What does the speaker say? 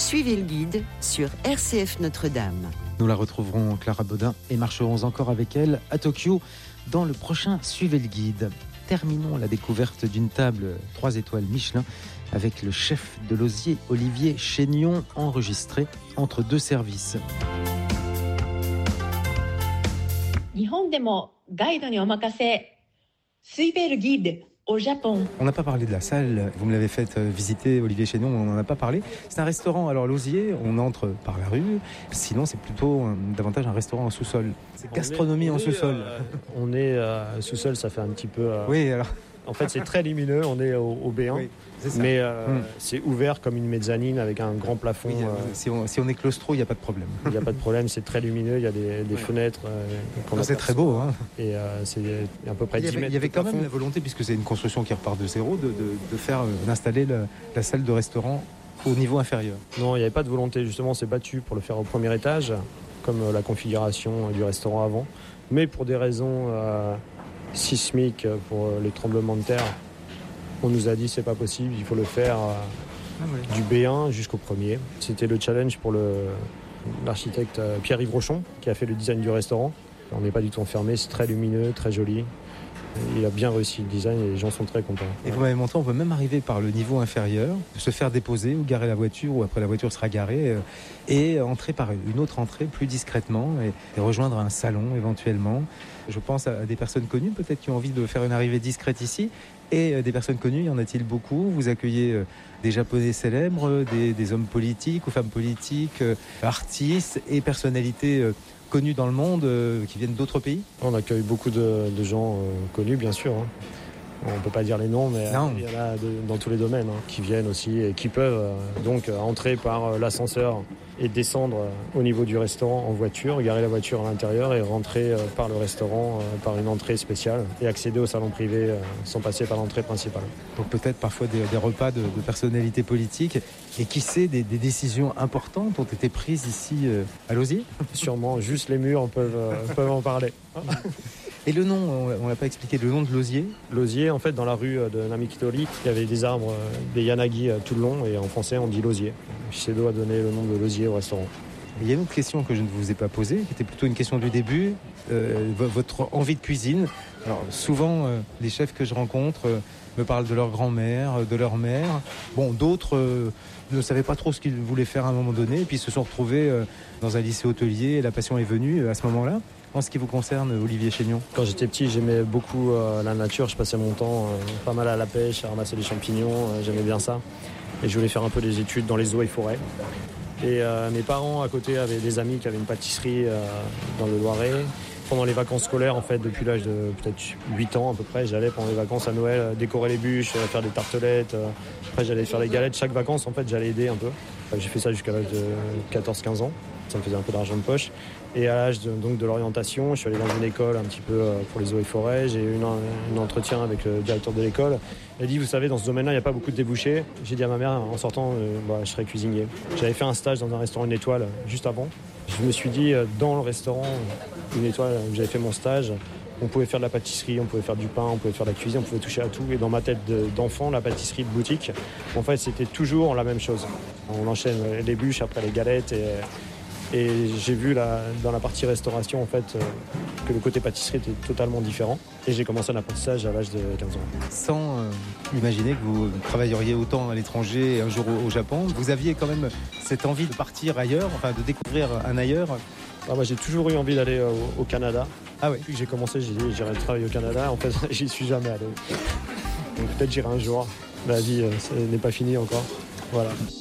Suivez le guide sur RCF Notre-Dame. Nous la retrouverons, Clara Baudin, et marcherons encore avec elle à Tokyo dans le prochain Suivez le guide. Terminons la découverte d'une table 3 étoiles Michelin avec le chef de l'osier Olivier Chénion, enregistré entre 2 services. 日本でもガイドにお任せ、Suivez le guide au Japon. On n'a pas parlé de la salle, vous me l'avez fait visiter, Olivier Chénion, on n'en a pas parlé. C'est un restaurant, alors l'osier, on entre par la rue, sinon c'est plutôt davantage un restaurant en sous-sol. C'est gastronomie en sous-sol. On est sous-sol, ça fait un petit peu... Oui, alors... En fait, c'est très lumineux, on est au B1, oui, c'est mais c'est ouvert comme une mezzanine avec un grand plafond. Oui, si on est claustro, il n'y a pas de problème. Il n'y a pas de problème, c'est très lumineux, il y a des fenêtres. C'est très beau. Hein. Et c'est à peu près 10 mètres. Il y avait quand même la volonté, puisque c'est une construction qui repart de zéro, d'installer la salle de restaurant au niveau inférieur. Non, il n'y avait pas de volonté, justement, on s'est battu pour le faire au premier étage, comme la configuration du restaurant avant. Mais pour des raisons... sismique pour les tremblements de terre, on nous a dit c'est pas possible, il faut le faire du B1 jusqu'au premier. C'était le challenge pour l'architecte Pierre-Yves Rochon qui a fait le design du restaurant. On n'est pas du tout enfermé, c'est très lumineux, très joli. Il a bien réussi le design et les gens sont très contents. Et vous m'avez montré, on peut même arriver par le niveau inférieur, se faire déposer ou garer la voiture, ou après la voiture sera garée, et entrer par une autre entrée plus discrètement et rejoindre un salon éventuellement. Je pense à des personnes connues peut-être qui ont envie de faire une arrivée discrète ici. Et des personnes connues, y en a-t-il beaucoup? Vous accueillez des Japonais célèbres, des hommes politiques ou femmes politiques, artistes et personnalités connus dans le monde qui viennent d'autres pays? On accueille beaucoup de gens connus, bien sûr. Hein. On ne peut pas dire les noms, mais il y en a dans tous les domaines qui viennent aussi et qui peuvent donc entrer par l'ascenseur et descendre au niveau du restaurant en voiture, garer la voiture à l'intérieur et rentrer par le restaurant par une entrée spéciale et accéder au salon privé sans passer par l'entrée principale. Donc peut-être parfois des repas de personnalités politiques et qui sait des décisions importantes ont été prises ici à l'osier? Sûrement, juste les murs peuvent en parler. Et le nom, on l'a pas expliqué, le nom de l'osier? L'osier, en fait, dans la rue de Namikitori, il y avait des arbres, des yanagi tout le long, et en français, on dit l'osier. Shiseido a donné le nom de l'osier au restaurant. Il y a une autre question que je ne vous ai pas posée, qui était plutôt une question du début, votre envie de cuisine. Alors souvent, les chefs que je rencontre me parlent de leur grand-mère, de leur mère. Bon, d'autres ne savaient pas trop ce qu'ils voulaient faire à un moment donné, et puis se sont retrouvés dans un lycée hôtelier, et la passion est venue à ce moment-là. En ce qui vous concerne, Olivier Chénion? Quand j'étais petit, j'aimais beaucoup la nature. Je passais mon temps pas mal à la pêche, à ramasser des champignons. J'aimais bien ça. Et je voulais faire un peu des études dans les eaux et forêts. Et mes parents, à côté, avaient des amis qui avaient une pâtisserie dans le Loiret. Pendant les vacances scolaires, en fait, depuis l'âge de peut-être 8 ans à peu près, j'allais pendant les vacances à Noël décorer les bûches, faire des tartelettes. Après, j'allais faire des galettes. Chaque vacances, en fait, j'allais aider un peu. J'ai fait ça jusqu'à l'âge de 14-15 ans. Ça me faisait un peu d'argent de poche. Et à l'âge de l'orientation, je suis allé dans une école un petit peu pour les eaux et forêts. J'ai eu un entretien avec le directeur de l'école. Il a dit, vous savez, dans ce domaine-là, il n'y a pas beaucoup de débouchés. J'ai dit à ma mère, en sortant, je serai cuisinier. J'avais fait un stage dans un restaurant Une Étoile juste avant. Je me suis dit, dans le restaurant Une Étoile où j'avais fait mon stage, on pouvait faire de la pâtisserie, on pouvait faire du pain, on pouvait faire de la cuisine, on pouvait toucher à tout. Et dans ma tête d'enfant, la pâtisserie de boutique, en fait, c'était toujours la même chose. On enchaîne les bûches après les galettes et j'ai vu dans la partie restauration en fait, que le côté pâtisserie était totalement différent. Et j'ai commencé l'apprentissage à l'âge de 15 ans. Sans imaginer que vous travailleriez autant à l'étranger et un jour au Japon, vous aviez quand même cette envie de partir ailleurs, enfin de découvrir un ailleurs? Moi, j'ai toujours eu envie d'aller au Canada. Ah oui. Depuis que j'ai commencé, j'ai dit j'irai travailler au Canada. En fait, j'y suis jamais allé. Donc peut-être j'irai un jour. La vie n'est pas finie encore. Voilà.